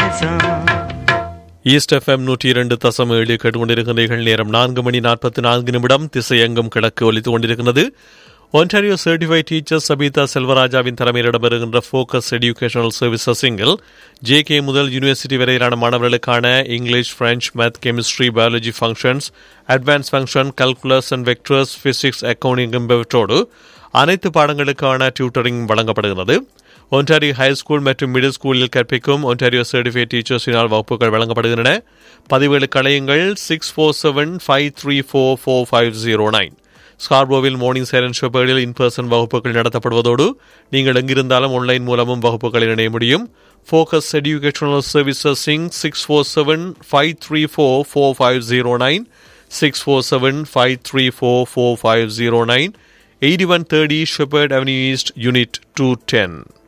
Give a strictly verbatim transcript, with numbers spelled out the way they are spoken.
நேசம். East FM நூற்றி இரண்டு தசம் ஏழு கேட்டுக்கொண்டிருக்கிறீர்கள். நேரம் நான்கு மணி நாற்பத்தி நான்கு நிமிடம். திசையெங்கும் கிழக்கு ஒலித்துக் கொண்டிருக்கிறது. ஒன்டாரியோ சர்டிஃபைட் டீச்சர் சபிதா செல்வராஜாவின் தலைமையில் இடம்பெறுகின்ற focus educational services இங்கில் J K முதல் யூனிவர்சிட்டி வரையிலான மாணவர்களுக்கான English, French, math, chemistry, biology functions, advance function, calculus and vectors, physics, accounting என்பவற்றோடு அனைத்து பாடங்களுக்கான டியூட்டரிங் வழங்கப்படுகிறது. ஒன்டாரியோ ஹை ஸ்கூல் மற்றும் மிடில் ஸ்கூலில் கற்பிக்கும் ஒன்டாரியோ சர்டிஃபைட் டீச்சர்ஸினால் வகுப்புகள் வழங்கப்படுகின்றன. பதிவேழு கலையுங்கள் six four seven five three four four five zero nine. ஸ்கார்போவில் morning siren ஷெப்பர்டில் in person வகுப்புகள் நடத்தப்படுவதோடு நீங்கள் எங்கிருந்தாலும் ஆன்லைன் மூலமும் வகுப்புகளில் இணைய முடியும். Focus educational services Singh six four seven five three four four five zero nine six four seven five three four four five zero nine eighty one thirty shepherd avenue east unit two ten.